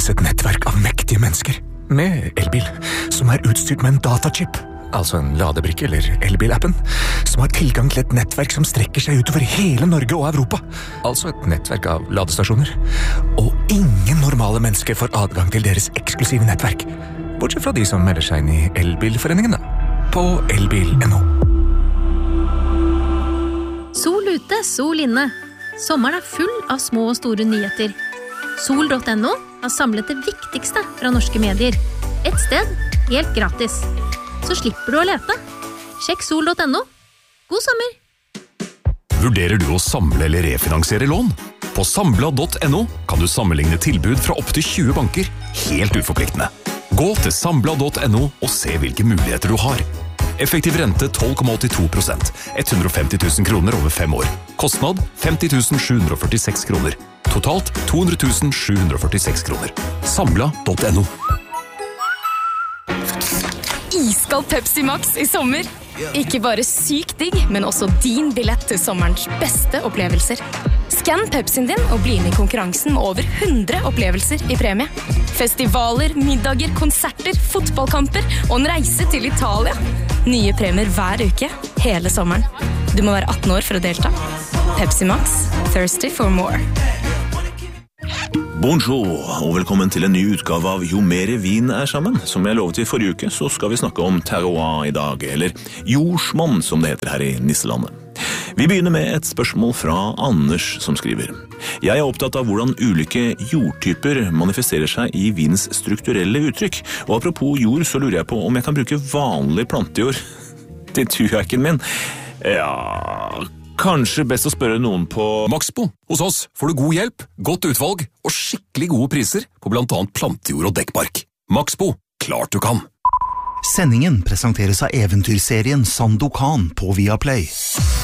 Et nettverk av mektige mennesker med elbil, som utstyrt med en datachip, altså en ladebrikke eller elbilappen, som har tilgang til et nettverk som strekker seg utover hele Norge og Europa, altså et nettverk av ladestasjoner. Og ingen normale mennesker får adgang til deres eksklusive nettverk, bortsett fra de som melder seg inn i elbilforeningen på elbil.no. Sol ute, sol inne. Sommeren full av små og store nyheter. Sol.no har samlet det viktigste fra norske medier. Et sted, helt gratis. Så slipper du å lete. Sjekk sol.no. God sommer! Vurderer du å samle eller refinansiere lån? På Sambla.no kan du sammenligne tilbud fra opp til 20 banker, helt uforpliktende. Gå til Sambla.no og se hvilke muligheter du har. Effektiv rente 12,82%, 150 000 kroner over 5 år. Kostnad 50 746 kroner. Totalt 200 746 kroner. Sambla.no. Iskald Pepsi Max i sommer. Ikke bare sykt digg, men også din billett til sommerens beste opplevelser. Skann Pepsien din og bli med i konkurransen med over 100 opplevelser i premie. Festivaler, middager, konserter, fotballkamper og en reise til Italia. Nye premier hver uke, hele sommeren. Du må være 18 år for å delta. Pepsi Max, thirsty for more. Bonjour, og velkommen til en ny utgave av Jo mere vin sammen. Som jeg lovet i forrige uke, så skal vi snakke om terroir i dag, eller jordsmonn som det heter her i Nisselandet. Vi begynner med et spørsmål fra Anders som skriver. Jeg er opptatt av hvordan ulike jordtyper manifesterer seg i vinens strukturelle uttrykk. Og apropos jord, så lurer jeg på om jeg kan bruke vanlig plantejord til tuhaken min. Ja, kanskje best å spørre noen på Maxbo. Hos oss får du god hjelp, godt utvalg og skikkelig gode priser på blant annet plantejord og dekkbark. Maxbo, klart du kan. Sendingen presenteres av eventyrserien Sandokan på Viaplay.